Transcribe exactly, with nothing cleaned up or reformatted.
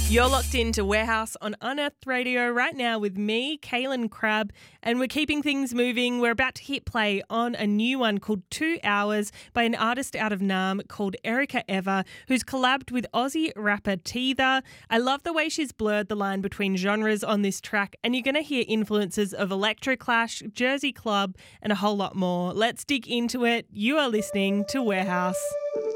You're locked into Warehouse on Unearthed Radio right now with me, Kaylin Crabb, and we're keeping things moving. We're about to hit play on a new one called Two Hours by an artist out of Naarm called Erica Eva, who's collabed with Aussie rapper Teether. I love the way she's blurred the line between genres on this track, and you're going to hear influences of Electroclash, Jersey Club, and a whole lot more. Let's dig into it. You are listening to Warehouse.